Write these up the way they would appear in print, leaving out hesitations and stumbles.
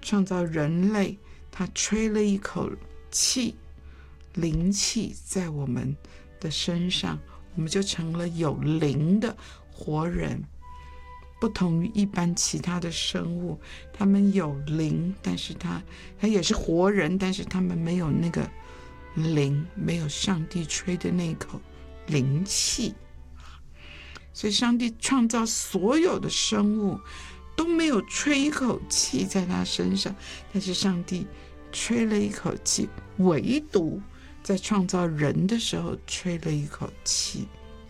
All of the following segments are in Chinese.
创造人类，他吹了一口气，灵气在我们的身上，我们就成了有灵的活人。不同于一般其他的生物，他们有灵，但是他也是活人，但是他们没有那个灵，没有上帝吹的那口灵气。所以上帝创造所有的生物都没有吹一口气在他身上，但是上帝吹了一口气，唯独在创造人的时候吹了一口气。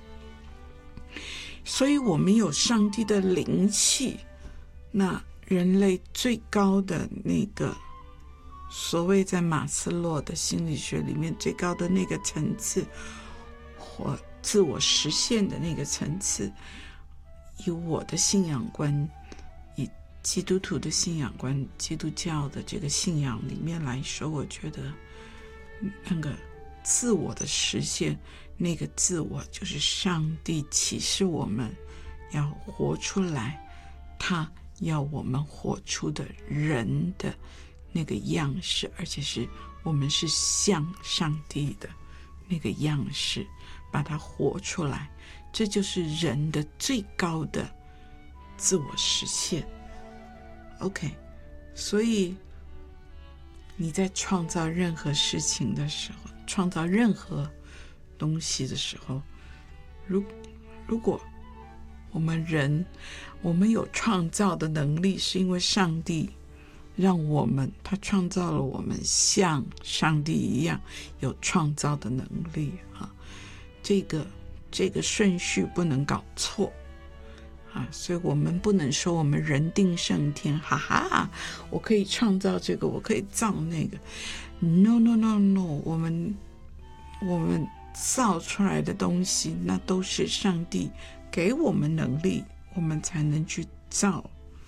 所以我们有上帝的灵气，那人类最高的那个所谓在马斯洛的心理学里面最高的那个层次，或自我实现的那个层次，以我的信仰观，以基督徒的信仰观，基督教的这个信仰里面来说，我觉得那个自我的实现，那个自我就是上帝启示我们要活出来，他要我们活出的人的那个样式，而且是我们是像上帝的那个样式，把它活出来，这就是人的最高的自我实现。 OK， 所以你在创造任何事情的时候，创造任何东西的时候，如果我们人，我们有创造的能力，是因为上帝让我们，他创造了我们像上帝一样有创造的能力啊，这个顺序不能搞错啊，所以我们不能说我们人定胜天，哈哈，我可以创造这个，我可以造那个。 No no no no， 我们造出来的东西，那都是上帝给我们能力，我们才能去造。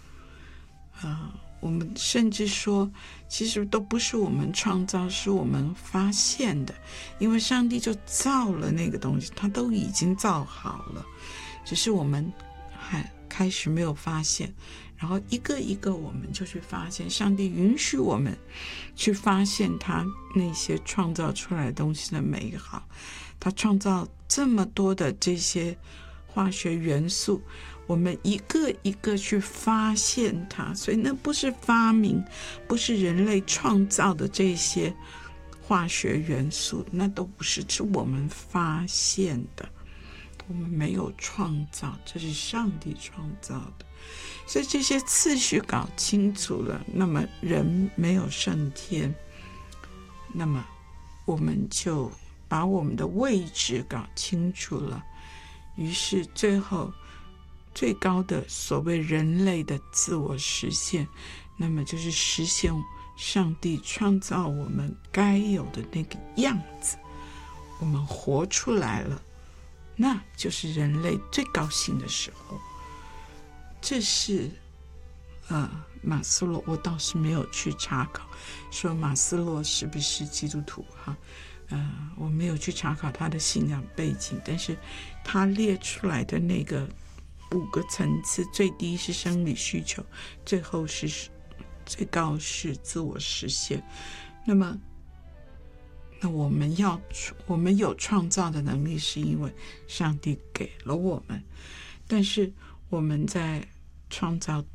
我们甚至说其实都不是我们创造，是我们发现的，因为上帝就造了那个东西，他都已经造好了，只是我们还开始没有发现，然后一个一个我们就去发现，上帝允许我们去发现他那些创造出来的东西的美好，他创造这么多的这些化学元素，我们一个一个去发现它，所以那不是发明，不是人类创造的这些化学元素，那都不是，是我们发现的，我们没有创造，这是上帝创造的。所以这些次序搞清楚了，那么人没有胜天，那么我们就把我们的位置搞清楚了，于是最后最高的所谓人类的自我实现，那么就是实现上帝创造我们该有的那个样子，我们活出来了，那就是人类最高兴的时候。这是马斯洛，我倒是没有去查考说马斯洛是不是基督徒哈，我没有去查考他的信仰背景，但是他列出来的那个5个层次，最低是生理需求，最后是最高是自我实现。那我们有创造的能力，是因为上帝给了我们，但是我们在创作，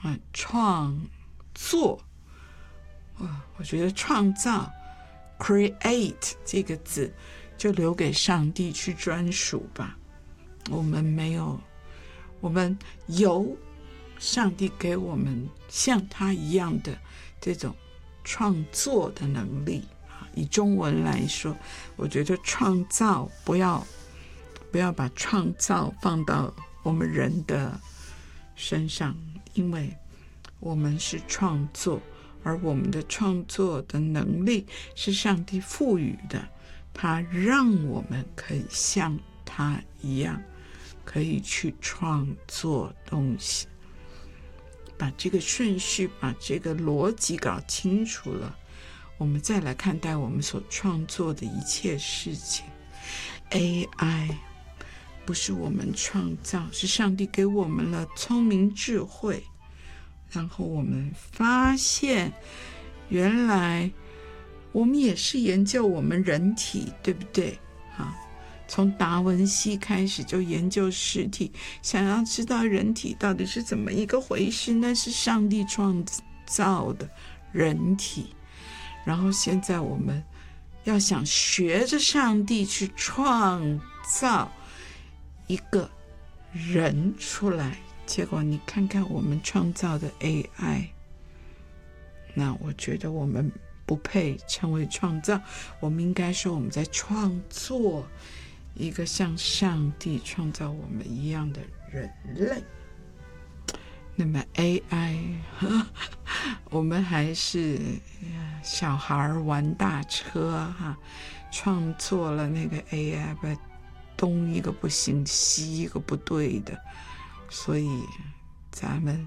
我觉得创造 create 这个字就留给上帝去专属吧。我们没有，我们有上帝给我们像他一样的这种创作的能力。以中文来说，我觉得创造不要把创造放到我们人的身上，因为我们是创作，而我们的创作的能力是上帝赋予的，他让我们可以像他一样，可以去创作东西。把这个顺序，把这个逻辑搞清楚了，我们再来看待我们所创作的一切事情。 AI 不是我们创造，是上帝给我们了聪明智慧， 然后我们发现原来我们也是研究我们人体，对不对啊？从达文西开始就研究尸体，想要知道人体到底是怎么一个回事，那是上帝创造的人体。然后现在我们要想学着上帝去创造一个人出来，结果你看看我们创造的 AI， 那我觉得我们不配成为创造，我们应该说我们在创作一个像上帝创造我们一样的人类。那么 AI 我们还是小孩玩大车创作了那个 AI， 把东一个不行西一个不对的，所以咱们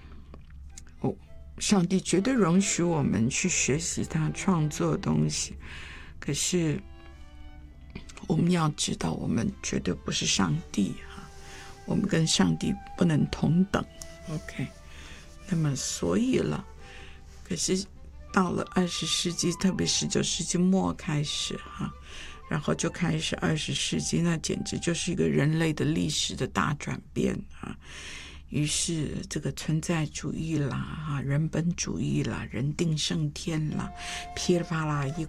上帝绝对容许我们去学习他创作的东西，可是我们要知道我们绝对不是上帝我们跟上帝不能同等。 OK， 那么所以了，可是到了20世纪，特别19世纪末开始然后就开始20世纪，那简直就是一个人类的历史的大转变于是这个存在主义啦人本主义啦，人定胜天啦，噼里啪啦一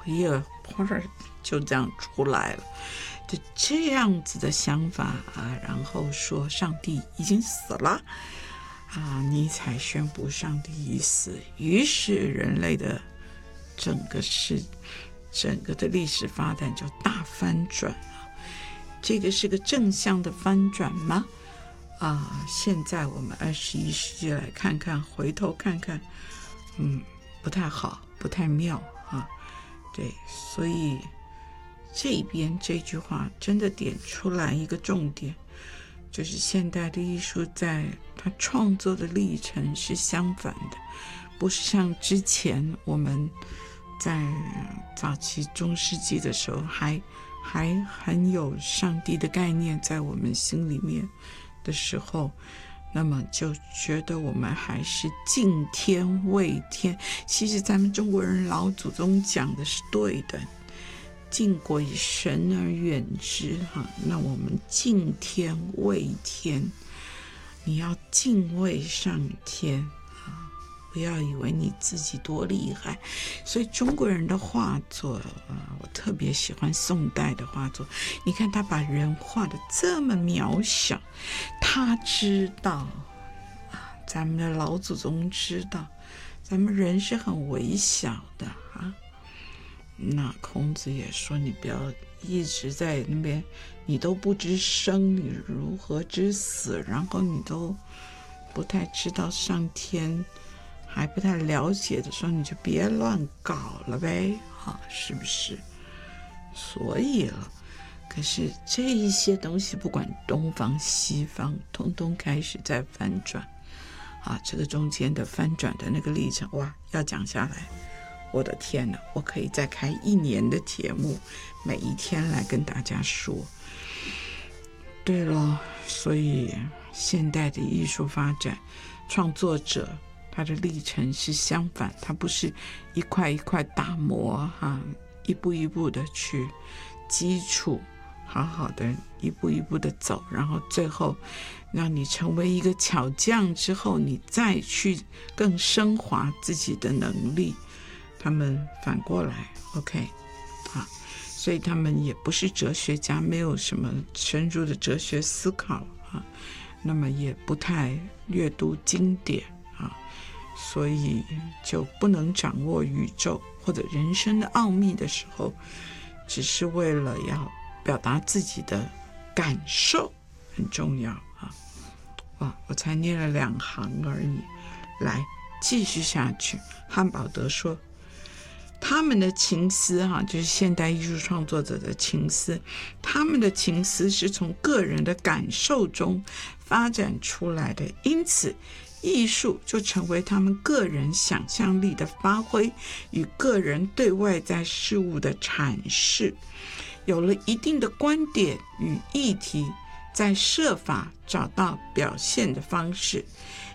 就这样出来了，就这样子的想法然后说上帝已经死了尼采宣布上帝已死，于是人类的整个的历史发展就大翻转这个是个正向的翻转吗？现在我们21世纪来看看，回头看看不太好，不太妙对，所以这边这句话真的点出来一个重点，就是现代的艺术在它创作的历程是相反的，不是像之前我们在早期中世纪的时候还很有上帝的概念在我们心里面的时候，那么就觉得我们还是敬天畏天。其实咱们中国人老祖宗讲的是对的，敬鬼神而远之那我们敬天畏天，你要敬畏上天不要以为你自己多厉害。所以中国人的画作我特别喜欢宋代的画作，你看他把人画得这么渺小，他知道咱们的老祖宗知道咱们人是很微小的那孔子也说你不要一直在那边，你都不知生你如何知死，然后你都不太知道上天还不太了解的时候，你就别乱搞了呗是不是？所以了，可是这一些东西不管东方西方通通开始在翻转这个中间的翻转的那个历程要讲下来，我的天哪，我可以再开1年的节目，每一天来跟大家说。对了，所以现代的艺术发展，创作者他的历程是相反，他不是一块一块打磨一步一步的去基础好好的一步一步的走，然后最后让你成为一个巧匠之后，你再去更升华自己的能力。他们反过来 OK 所以他们也不是哲学家，没有什么深入的哲学思考那么也不太阅读经典所以就不能掌握宇宙或者人生的奥秘的时候，只是为了要表达自己的感受，很重要我才念了2行而已。来继续下去，汉堡德说他们的情思就是现代艺术创作者的情思，他们的情思是从个人的感受中发展出来的，因此艺术就成为他们个人想象力的发挥与个人对外在事物的阐释，有了一定的观点与议题，再设法找到表现的方式。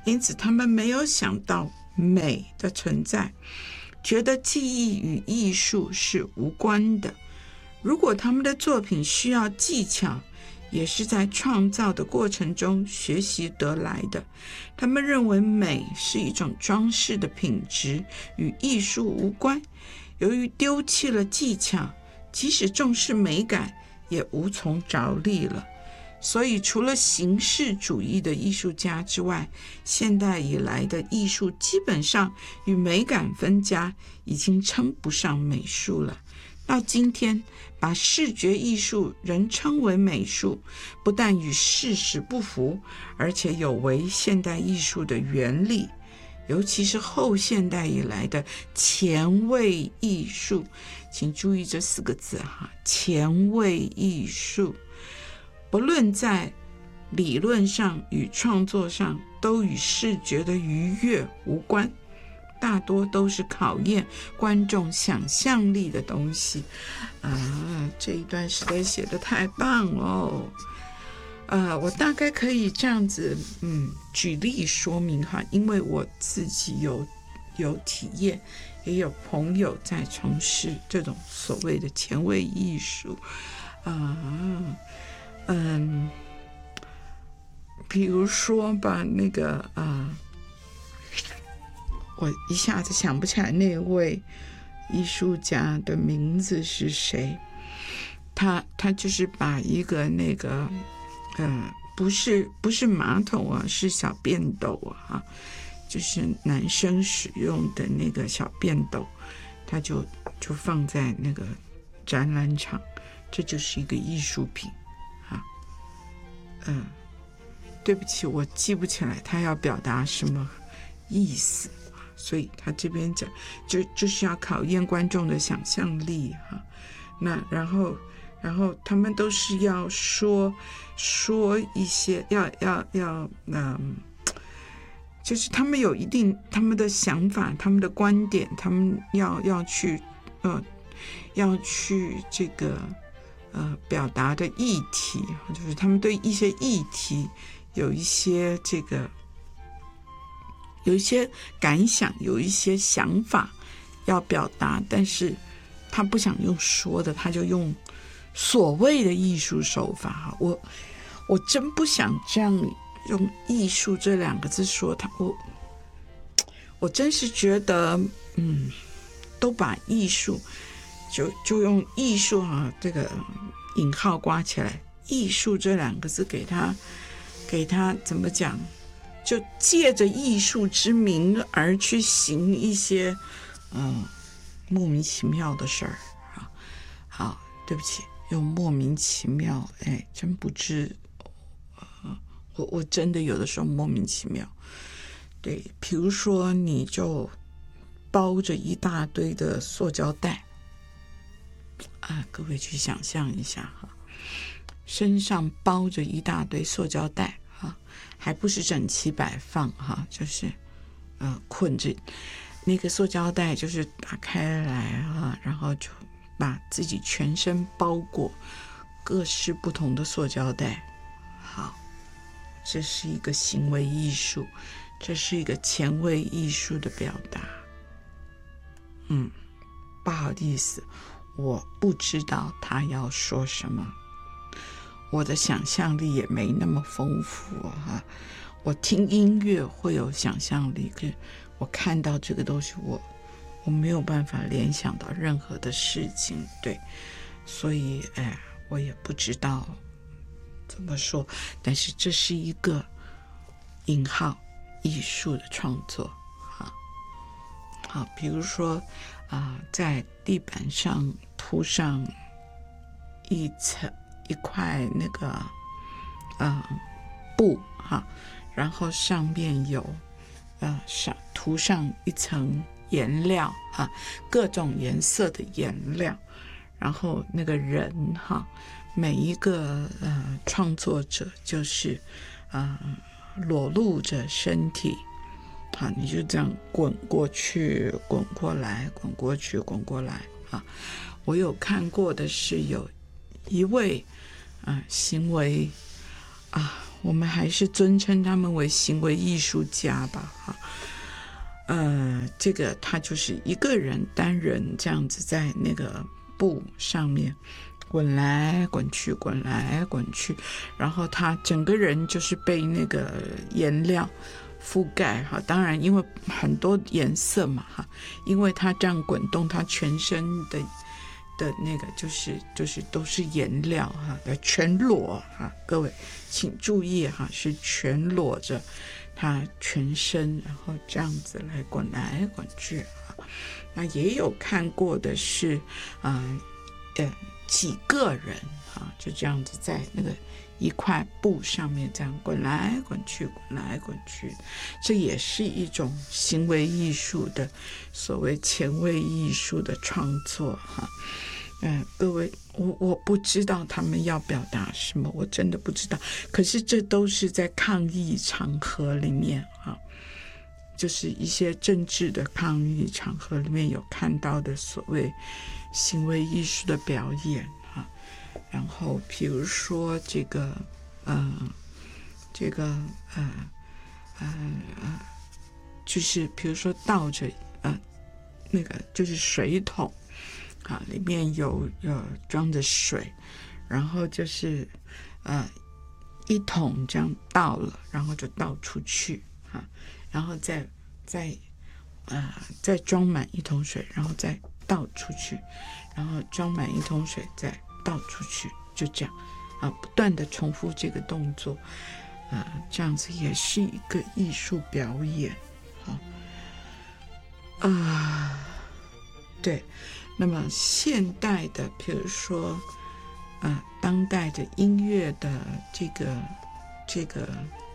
因此他们没有想到美的存在，觉得技艺与艺术是无关的。如果他们的作品需要技巧，也是在创造的过程中学习得来的。他们认为美是一种装饰的品质，与艺术无关。由于丢弃了技巧，即使重视美感，也无从着力了。所以除了形式主义的艺术家之外，现代以来的艺术基本上与美感分家，已经称不上美术了。到今天，把视觉艺术仍称为美术，不但与事实不符，而且有违现代艺术的原理，尤其是后现代以来的前卫艺术。请注意这4个字哈，前卫艺术，不论在理论上与创作上，都与视觉的愉悦无关，大多都是考验观众想象力的东西。这一段实在写得太棒哦。我大概可以这样子举例说明哈，因为我自己有体验，也有朋友在从事这种所谓的前卫艺术。比如说吧，那个我一下子想不起来那位艺术家的名字是谁。他就是把一个那个不是马桶啊，是小便斗啊，就是男生使用的那个小便斗，他就放在那个展览场，这就是一个艺术品啊。对不起，我记不起来他要表达什么意思，所以他这边讲就是要考验观众的想象力哈。那然后他们都是要说一些就是他们有一定他们的想法，他们的观点，他们要去这个表达的议题，就是他们对一些议题有一些感想，有一些想法要表达，但是他不想用说的，他就用所谓的艺术手法。我真不想这样用艺术这2个字说他，我真是觉得都把艺术就用艺术这个引号挂起来，艺术这2个字给他怎么讲，就借着艺术之名而去行一些莫名其妙的事儿。好，对不起，用莫名其妙，真不知，我真的有的时候莫名其妙。对，比如说你就包着一大堆的塑胶袋各位去想象一下哈，身上包着一大堆塑胶袋还不是整齐摆放哈，就是捆着那个塑胶袋，就是打开来然后就把自己全身包裹各式不同的塑胶袋。好，这是一个行为艺术，这是一个前卫艺术的表达。不好意思，我不知道他要说什么，我的想象力也没那么丰富我听音乐会有想象力，可是我看到这个东西，我没有办法联想到任何的事情。对，所以我也不知道怎么说，但是这是一个引号艺术的创作。好，比如说在地板上铺上一块那个布然后上面有涂上一层颜料各种颜色的颜料，然后那个人每一个创作者就是裸露着身体你就这样滚过去滚过来，滚过去滚过来我有看过的是有一位行为我们还是尊称他们为行为艺术家吧哈。这个他就是一个人单人这样子在那个布上面滚来滚去滚来滚去，然后他整个人就是被那个颜料覆盖哈。当然因为很多颜色嘛哈，因为他这样滚动，他全身的那个就是都是颜料哈，全裸哈，各位请注意哈，是全裸着他全身，然后这样子来滚来滚去啊。那也有看过的是几个人啊，就这样子在那个一块布上面这样滚来滚去滚来滚去，这也是一种行为艺术的所谓前卫艺术的创作哈。各位，我不知道他们要表达什么，我真的不知道。可是这都是在抗议场合里面啊，就是一些政治的抗议场合里面有看到的所谓行为艺术的表演啊。然后比如说就是比如说倒着那个就是水桶啊，里面有装着水，然后就是一桶这样倒了，然后就倒出去啊，然后再装满一桶水，然后再倒出去，然后装满一桶水再倒出去，就这样啊，不断的重复这个动作这样子也是一个艺术表演对。那么现代的比如说当代的音乐的这个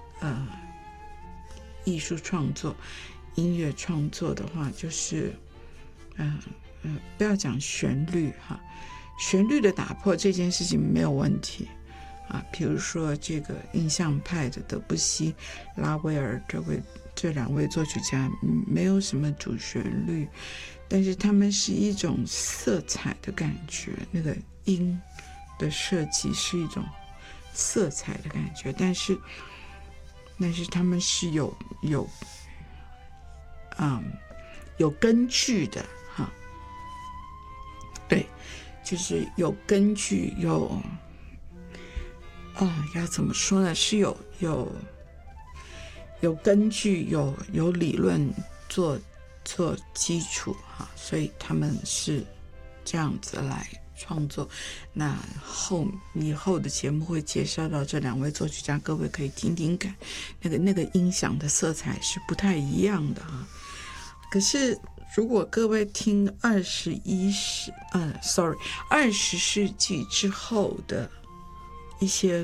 艺术创作音乐创作的话，就是不要讲旋律哈，旋律的打破这件事情没有问题比如说这个印象派的德布西、拉威尔这两位作曲家没有什么主旋律，但是他们是一种色彩的感觉，那个音的设计是一种色彩的感觉，但是他们是有根据的哈，对，就是有根据，要怎么说呢？是有根据，有理论做基础哈，所以他们是这样子来创作。那以后的节目会介绍到这两位作曲家，各位可以听听看，那个音响的色彩是不太一样的哈。可是如果各位听20世纪之后的一些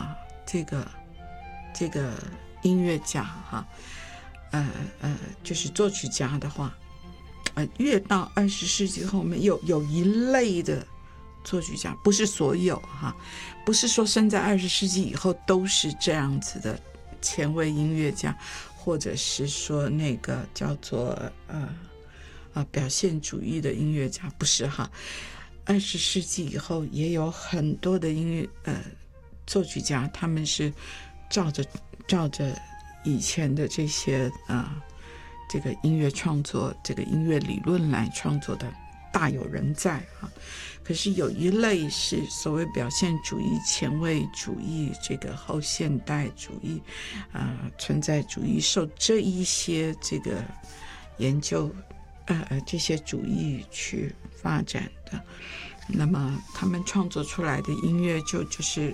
这个音乐家哈，就是作曲家的话，越到20世纪后面有一类的作曲家，不是所有哈，不是说生在20世纪以后都是这样子的前卫音乐家，或者是说那个叫做表现主义的音乐家，不是哈。20世纪以后也有很多的音乐作曲家，他们是照着以前的这些这个音乐创作，这个音乐理论来创作的，大有人在哈。可是有一类是所谓表现主义、前卫主义、这个后现代主义存在主义，受这一些这个研究这些主义去发展的。那么他们创作出来的音乐就是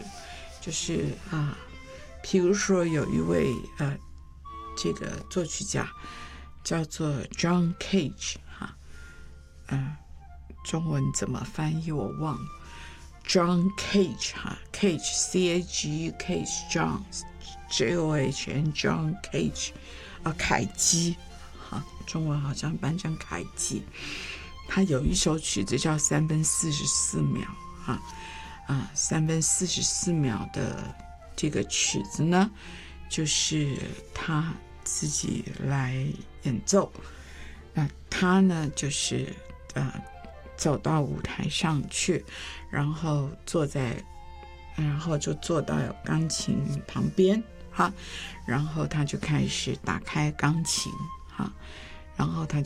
譬如说有一位这个作曲家叫做 John Cage 中文怎么翻译我忘了。John Cage Cage C-A-G-E Cage John J-O-H and John Cage 凯基中文好像翻成凯基。他有一首曲子叫3分44秒3分44秒的这个曲子呢，就是他自己来演奏。那他呢就是走到舞台上去，然后坐在然后就坐到钢琴旁边哈，然后他就开始打开钢琴哈，然后他